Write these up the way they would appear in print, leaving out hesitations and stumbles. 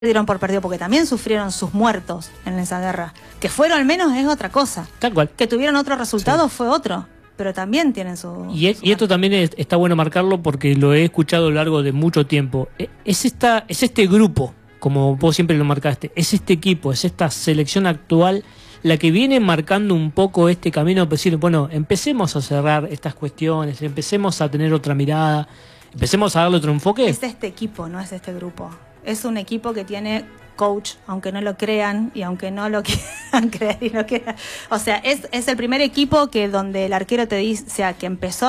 dieron por perdido porque también sufrieron sus muertos en esa guerra. Que fueron al menos es otra cosa. Tal cual. Que tuvieron otro resultado fue otro. Pero también tienen su... Y esto también está bueno marcarlo porque lo he escuchado a lo largo de mucho tiempo. Es este grupo, como vos siempre lo marcaste, es este equipo, es esta selección actual la que viene marcando un poco este camino, para decir, bueno, empecemos a cerrar estas cuestiones, empecemos a tener otra mirada, empecemos a darle otro enfoque. Es este equipo, no es este grupo. Es un equipo que tiene coach, aunque no lo crean y aunque no lo quieran creer y no quieran. O sea, es el primer equipo que donde el arquero te dice, o sea, que empezó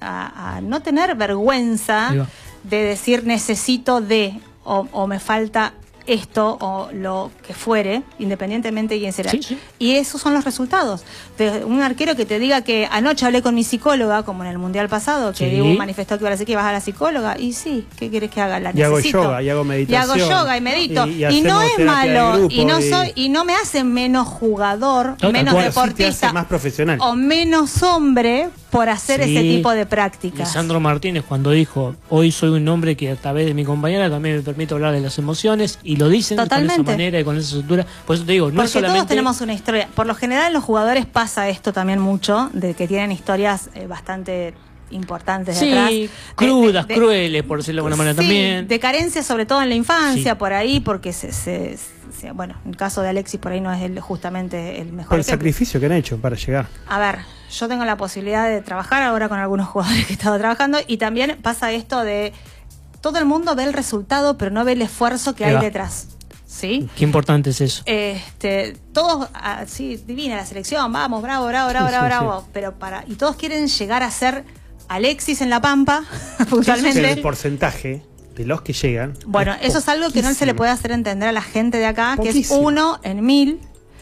a no tener vergüenza de decir necesito de o me falta esto o lo que fuere, independientemente de quién será. Sí. Y esos son los resultados. De un arquero que te diga que anoche hablé con mi psicóloga, como en el mundial pasado, que Diego manifestó que iba a decir que vas a la psicóloga, y sí, ¿qué quieres que haga? La necesito. Y hago yoga, y hago meditación. Y hago yoga y medito. Y no es malo, grupo, y no me hace menos jugador, menos deportista, sí te hace más profesional. O menos hombre por hacer ese tipo de prácticas. Lisandro Martínez cuando dijo, hoy soy un hombre que a través de mi compañera también me permite hablar de las emociones, y lo dicen totalmente, con esa manera y con esa estructura. Por eso te digo, no porque es solamente... todos tenemos una historia. Por lo general en los jugadores pasa esto también mucho, de que tienen historias bastante importantes de atrás. Crudas, crueles, por decirlo de alguna manera también. De carencia, sobre todo en la infancia, por ahí, porque bueno, en el caso de Alexis por ahí no es justamente el mejor. Por el sacrificio que han hecho para llegar. A ver, yo tengo la posibilidad de trabajar ahora con algunos jugadores que he estado trabajando, y también pasa esto de todo el mundo ve el resultado, pero no ve el esfuerzo que hay detrás. ¿Sí? Qué importante es eso. Todos, sí, divina la selección, vamos, bravo, pero y todos quieren llegar a ser Alexis en La Pampa, puntualmente. El porcentaje de los que llegan. Bueno, eso es algo que no se le puede hacer entender a la gente de acá, que es 1 en 1000.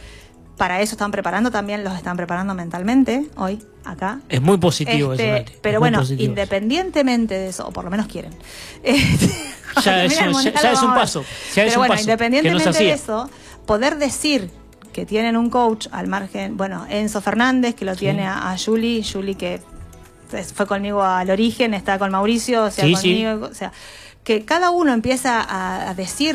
Para eso están preparando, también los están preparando mentalmente hoy, acá. Es muy positivo eso, Nati. Pero bueno, independientemente de eso, o por lo menos quieren. Ya es un paso. Pero bueno, independientemente de eso, poder decir que tienen un coach al margen, bueno, Enzo Fernández, que lo tiene a Juli que fue conmigo al origen, está con Mauricio, o sea, conmigo, o sea, que cada uno empieza a decir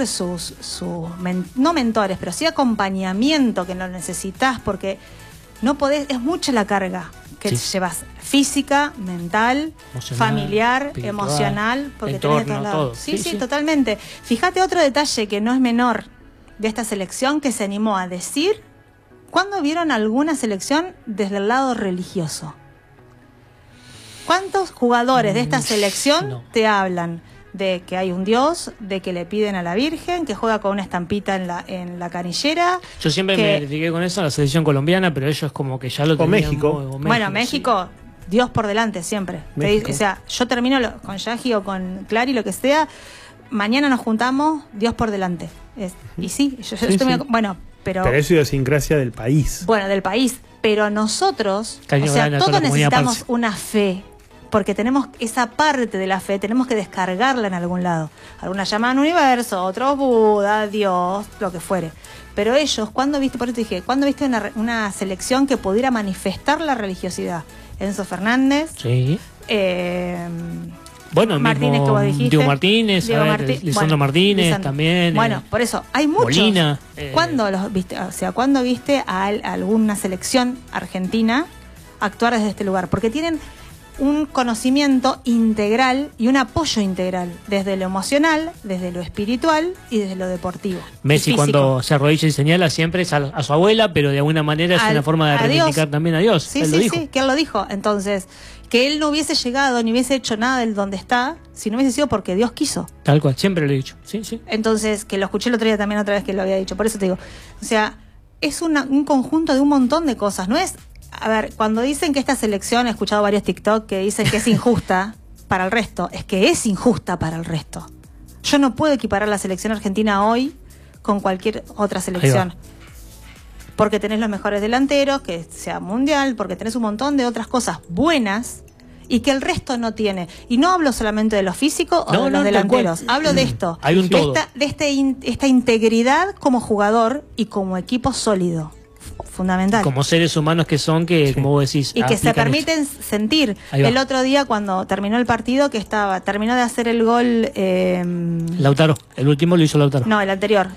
no mentores, pero sí acompañamiento que lo necesitas, porque no podés, es mucha la carga que llevas, física, mental, familiar, emocional, porque tenés de todos lados. Sí, totalmente. Fíjate otro detalle que no es menor de esta selección, que se animó a decir, ¿cuándo vieron alguna selección desde el lado religioso? ¿Cuántos jugadores de esta selección te hablan de que hay un Dios, de que le piden a la Virgen, que juega con una estampita en la canillera? Yo siempre me identifiqué con eso en la selección colombiana, pero ellos como que ya lo tenían. México. Bueno, México, Dios por delante siempre. O sea, yo termino con Yagi o con Clary, lo que sea, mañana nos juntamos, Dios por delante. Y sí, yo estoy bueno, pero es idiosincrasia del país. Bueno, del país, pero nosotros, o sea, todos necesitamos una fe. Porque tenemos esa parte de la fe, tenemos que descargarla en algún lado. Algunos llaman universo, otros Buda, Dios, lo que fuere. Pero ellos, ¿cuándo viste? Por eso te dije, ¿cuándo viste una selección que pudiera manifestar la religiosidad? Enzo Fernández. Sí. Bueno, Martínez, que vos dijiste. Diego Martínez, Lisandro Martínez también. Bueno, por eso, hay muchos. Molina. ¿Cuándo los viste? O sea, ¿cuándo viste a alguna selección argentina actuar desde este lugar? Porque tienen un conocimiento integral y un apoyo integral, desde lo emocional, desde lo espiritual y desde lo deportivo. Messi cuando se arrodilla y señala siempre es a su abuela, pero de alguna manera es una forma de reivindicar también a Dios. Sí, que él lo dijo. Entonces, que él no hubiese llegado ni hubiese hecho nada del donde está si no hubiese sido porque Dios quiso. Tal cual, siempre lo he dicho. Sí. Entonces, que lo escuché el otro día también otra vez que lo había dicho, por eso te digo, o sea, es un conjunto de un montón de cosas, no es... A ver, cuando dicen que esta selección, he escuchado varios TikTok que dicen que es injusta para el resto, es que es injusta para el resto. Yo no puedo equiparar la selección argentina hoy con cualquier otra selección. Porque tenés los mejores delanteros, que sea mundial, porque tenés un montón de otras cosas buenas y que el resto no tiene. Y no hablo solamente de lo físico o de los delanteros, hablo de esto. Hay un todo. Esta integridad como jugador y como equipo sólido. fundamental. Como seres humanos que son, que como vos decís... Y que se permiten sentir. El otro día cuando terminó el partido, terminó de hacer el gol... Lautaro, el último lo hizo Lautaro. No, el anterior.